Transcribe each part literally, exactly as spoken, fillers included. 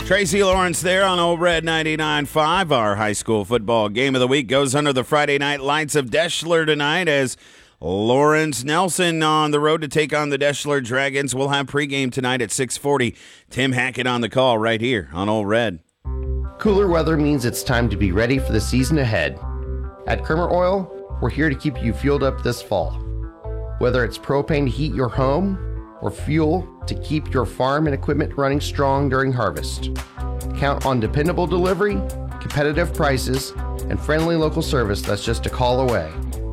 Tracy Lawrence there on Old Red ninety-nine point five. Our high school football game of the week goes under the Friday night lights of Deschler tonight as Lawrence Nelson on the road to take on the Deschler Dragons. We'll have pregame tonight at six forty. Tim Hackett on the call right here on Old Red. Cooler weather means it's time to be ready for the season ahead. At Kramer Oil, we're here to keep you fueled up this fall. Whether it's propane to heat your home or fuel to keep your farm and equipment running strong during harvest. Count on dependable delivery, competitive prices, and friendly local service that's just a call away.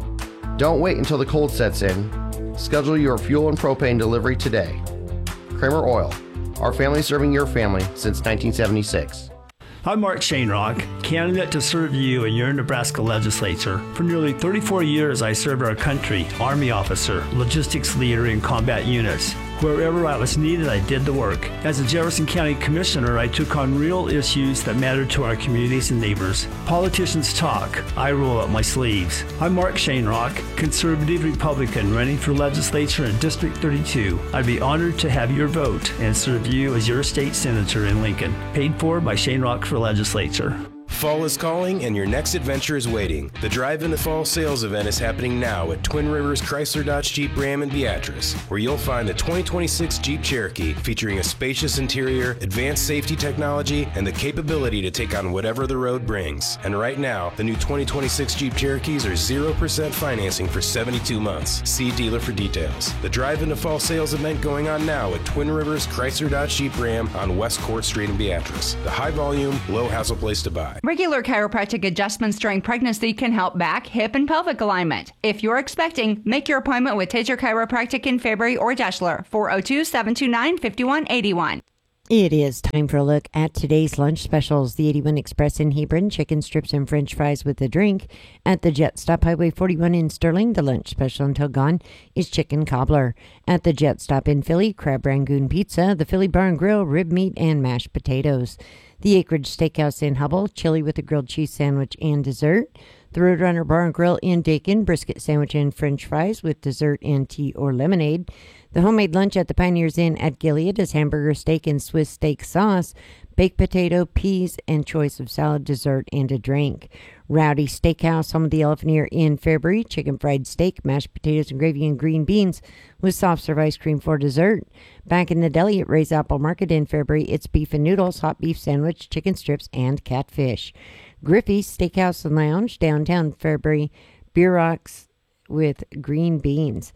Don't wait until the cold sets in. Schedule your fuel and propane delivery today. Kramer Oil, our family serving your family since nineteen seventy-six. I'm Mark Shanerock, candidate to serve you in your Nebraska legislature. For nearly thirty-four years, I served our country, Army officer, logistics leader in combat units. Wherever I was needed, I did the work. As a Jefferson County Commissioner, I took on real issues that mattered to our communities and neighbors. Politicians talk, I roll up my sleeves. I'm Mark Shanerock, conservative Republican running for legislature in District thirty-two. I'd be honored to have your vote and serve you as your state senator in Lincoln. Paid for by Shanerock for Legislature. Fall is calling and your next adventure is waiting. The Drive in the Fall sales event is happening now at Twin Rivers Chrysler Dodge Jeep Ram in Beatrice, where you'll find the twenty twenty-six Jeep Cherokee featuring a spacious interior, advanced safety technology, and the capability to take on whatever the road brings. And right now, the new twenty twenty-six Jeep Cherokees are zero percent financing for seventy-two months. See dealer for details. The Drive in the Fall sales event going on now at Twin Rivers Chrysler Dodge Jeep Ram on West Court Street in Beatrice. The high volume, low hassle place to buy. Regular chiropractic adjustments during pregnancy can help back, hip, and pelvic alignment. If you're expecting, make your appointment with Taser Chiropractic in Fairbury or Deschler, four oh two, seven two nine, five one eight one. It is time for a look at today's lunch specials. The eighty-one Express in Hebron, chicken strips and french fries with a drink. At the Jet Stop Highway forty-one in Sterling, the lunch special until gone is chicken cobbler. At the Jet Stop in Philly, crab rangoon pizza, the Philly Barn Grill, rib meat, and mashed potatoes. The Acreage Steakhouse in Hubble, chili with a grilled cheese sandwich and dessert. The Roadrunner Bar and Grill in Dakin, brisket sandwich and french fries with dessert and tea or lemonade. The homemade lunch at the Pioneers Inn at Gilead is hamburger steak and Swiss steak sauce, baked potato, peas, and choice of salad, dessert, and a drink. Rowdy Steakhouse, home of the Elephant Ear in Fairbury, chicken fried steak, mashed potatoes and gravy and green beans with soft serve ice cream for dessert. Back in the deli at Ray's Apple Market in Fairbury, it's beef and noodles, hot beef sandwich, chicken strips, and catfish. Griffey's Steakhouse and Lounge, downtown Fairbury, beer rocks with green beans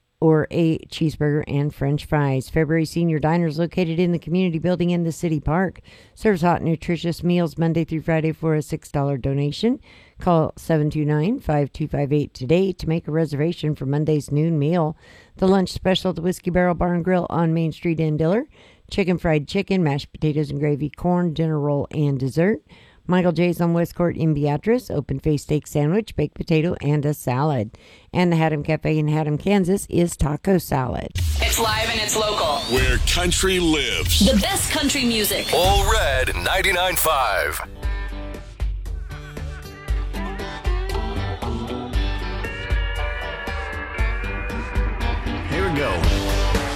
or a cheeseburger and french fries. Fairbury Senior Diner is located in the community building in the city park. Serves hot, nutritious meals Monday through Friday for a six dollars donation. Call seven two nine, five two five eight today to make a reservation for Monday's noon meal. The lunch special at the Whiskey Barrel Bar and Grill on Main Street in Diller. Chicken fried chicken, mashed potatoes and gravy, corn, dinner roll, and dessert. Michael J's on West Court in Beatrice, open-faced steak sandwich, baked potato, and a salad. And the Haddam Cafe in Haddam, Kansas is taco salad. It's live and it's local. Where country lives. The best country music. All Red ninety-nine point five. Here we go.